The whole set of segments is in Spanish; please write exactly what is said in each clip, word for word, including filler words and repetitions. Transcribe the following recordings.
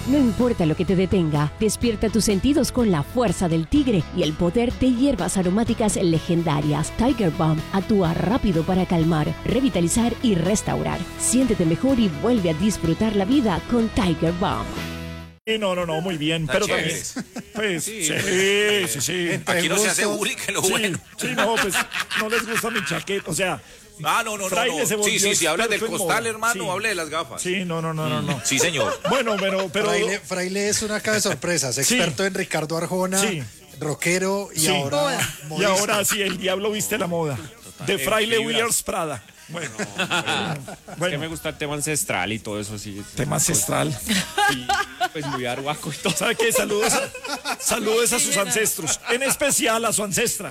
No importa lo que te detenga, despierta tus sentidos con la fuerza del tigre y el poder de hierbas aromáticas legendarias. Tiger Balm actúa rápido para calmar, revitalizar y restaurar. Siéntete mejor y vuelve a disfrutar la vida con Tiger Balm. No, no, no, muy bien, pero también, pues, sí, sí, sí, sí. Aquí no se hace bullying, que lo sí, bueno. Sí, no, pues, no les gusta mi chaqueta, o sea... Ah, no, no, no, no. Sí, sí, si hablas del costal, moda. hermano, Sí. hable de las gafas. Sí, no, no, no, no, no. Sí, señor. Bueno, pero... pero... Fraile, Fraile es una caja de sorpresas, experto sí. en Ricardo Arjona, sí. rockero y sí. ahora Y ahora sí, el diablo viste la moda. Total. De Fraile Wears Prada. Bueno, no, bueno. Es que me gusta el tema ancestral y todo eso así. Tema ancestral. Y, pues muy arhuaco y todo. ¿Sabe qué? Saludos a, saludos a sus ancestros, en especial a su ancestra.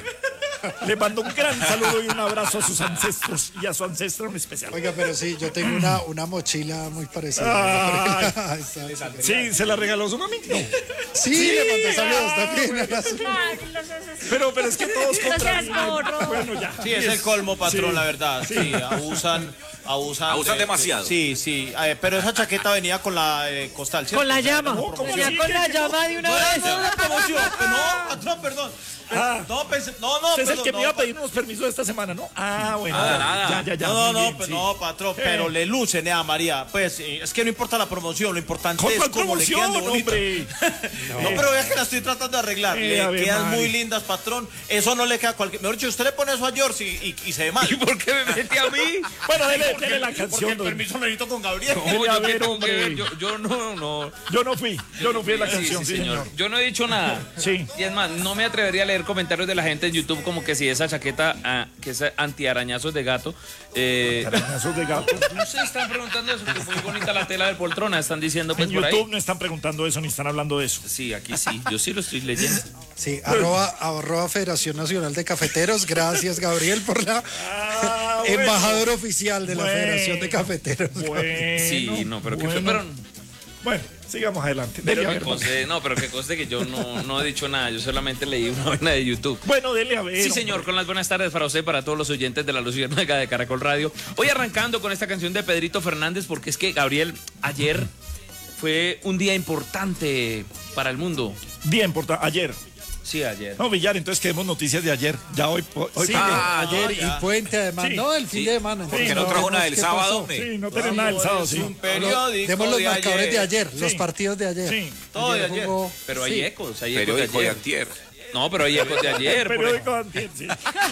Le mando un gran saludo y un abrazo a sus ancestros y a su ancestra en especial. Oiga, pero sí, yo tengo una, una mochila muy parecida. Ay, sí, ¿se la regaló su mami? No. Sí, sí, le mandé saludos también. Pero, pero es que todos compran. Bueno, ya. Sí, es el colmo, patrón, sí. La verdad. Sí, sí abusan, abusan. Abusan de, demasiado. Sí, sí. Eh, pero esa chaqueta venía con la eh, costal, ¿cierto? Con la llama. No, venía con la llama de una no, vez. No, no, promoción. No, patrón, perdón. Ah, no, pensé, no, no, usted es el que no, me iba a pa- pedir unos permisos esta semana, ¿no? Ah, bueno. Nada, nada. Ya, ya, ya. No, no, muy no, bien, pues, sí. no, patrón, Eh. pero le lucen, eh, María. Pues eh, es que no importa la promoción, lo importante ¿Con es cuál cómo le promoción, quedan de bonito. hombre? No, no, pero vea que la estoy tratando de arreglar. Eh, le a ver, quedan Mari. muy lindas, patrón. Eso no le queda a cualquier. Mejor dicho, usted le pone eso a George y, y, y se ve mal. ¿Y por qué me mete a mí? Bueno, dele, Porque- dele la Porque canción. el don- permiso lo necesito con Gabriel. No, Dele, a yo, qué ver, tengo que hombre. ver, yo, yo no, no. Yo no fui, yo no fui a la Sí, canción, sí, sí, señor. señor. Yo no he dicho nada. Sí. Y es más, no me atrevería a leer comentarios de la gente en YouTube como que si esa chaqueta, ah, que es antiarañazos de gato. Eh, Arañazos de gato. no se están preguntando eso, que muy bonita la tela del poltrona, están diciendo pues En por YouTube ahí. no están preguntando eso ni están hablando de eso. Sí, aquí sí, yo sí lo estoy leyendo. Sí, arroba, arroba Federación Nacional de Cafeteros. Gracias, Gabriel, por la Ah, bueno. embajador oficial de la Bueno. Federación de Cafeteros. Bueno, Sí, no, pero que bueno. fue, pero, Bueno, sigamos adelante. pero Dele a que ver. conste, no, pero que conste que yo no, no he dicho nada, yo solamente leí una vaina de YouTube. Bueno, dele a ver. Sí, señor, con las buenas tardes para usted, para todos los oyentes de la Luciérnaga de Caracol Radio. Hoy arrancando con esta canción de Pedrito Fernández, porque es que, Gabriel, ayer fue un día importante para el mundo. Día importante. Ayer. Sí, ayer. No, Villar, entonces queremos noticias de ayer. Ya hoy. hoy Sí, ah, ayer no, ya. y puente además. Sí. No, el fin Sí. de semana. ¿Por qué no trajo una del ¿qué sábado, pasó? hombre? sí, no tenemos nada el sábado, sí. Un periódico. Demos los de marcadores de ayer, Sí. los partidos de ayer. Sí. Todo de ayer. jugó- Pero hay sí. ecos, hay ecos de Periódico de ayer. antier. No, pero hay ecos de ayer. por Periódico ejemplo. antier, sí.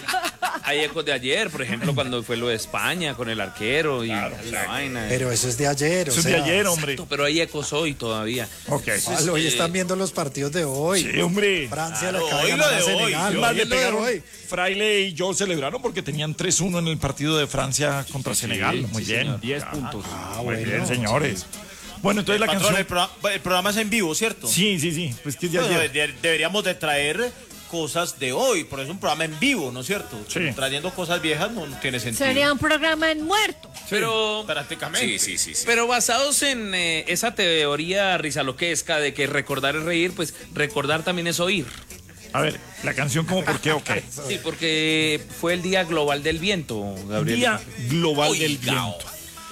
Hay ecos de ayer, por ejemplo, cuando fue lo de España con el arquero y la vaina. Pero eso es de ayer, o Eso es de sea, ayer, hombre. Pero hay ecos hoy todavía. Ok. Vale, hoy Eh, están viendo los partidos de hoy. Sí, hombre. Francia Claro, le cae hoy a lo de ganar a hoy. Senegal. Más hoy le es lo de pegaron. hoy. Fraile y yo celebraron porque tenían tres uno en el partido de Francia contra Senegal. Muy sí, bien. señor. diez puntos. Ah, Ah, muy bueno. bien, señores. Bueno, entonces la Patrón, el, canción. programa, el programa es en vivo, ¿cierto? Sí, sí, sí. Pues que es de Bueno, ayer. de- deberíamos de traer cosas de hoy, por eso es un programa en vivo, ¿no es cierto? Sí. Trayendo cosas viejas no tiene sentido. Sería un programa en muerto. Pero, Prácticamente. Sí, sí, sí, sí. pero basados en eh, esa teoría rizaloquesca de que recordar es reír, pues recordar también es oír. A ver, la canción como por qué o qué. Sí, porque fue el Día Global del Viento, Gabriel. Día Global Oiga. del Viento.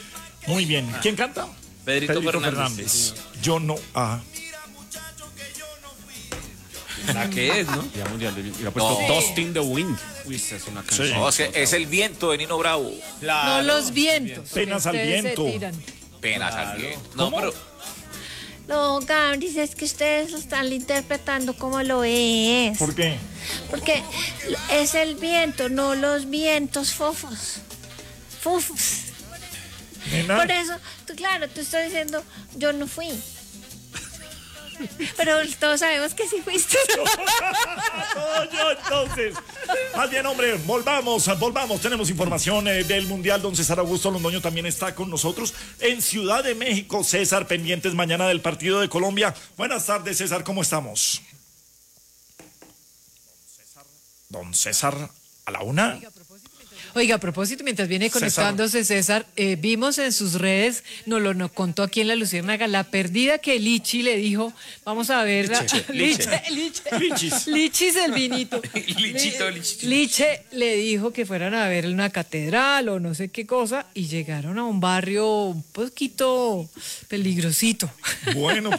Muy bien. ¿Quién canta? Pedrito Fernández. Yo no. Ah. La que es, ¿no? Día Mundial del Viento. Y le ha puesto No. Dust in the Wind. Uy, esa es una canción. Sí. No, es, que es el viento de Nino Bravo. Claro. No los vientos. Penas que al ustedes se viento. tiran. Penas al viento. No, pero No, Gabri, es que ustedes lo están interpretando como lo es. ¿Por qué? Porque es el viento, no los vientos fofos. Fofos. Nena. Por eso, tú, claro, tú estás diciendo, yo no fui. Pero todos sabemos que sí fuiste. No, yo entonces. Más bien, hombre, volvamos, volvamos. Tenemos información eh, del Mundial. Don César Augusto Londoño también está con nosotros en Ciudad de México. César, pendientes mañana del partido de Colombia. Buenas tardes, César, ¿cómo estamos? Don César, a la una. Oiga, a propósito, mientras viene conectándose César, eh, vimos en sus redes, nos lo nos contó aquí en La Luciérnaga, la perdida que Lichi le dijo, vamos a ver, Liche, Liche, Lichis. Lichis el vinito. Lichito, Lichito. Liche le dijo que fueran a ver una catedral o no sé qué cosa y llegaron a un barrio un poquito peligrosito. Bueno,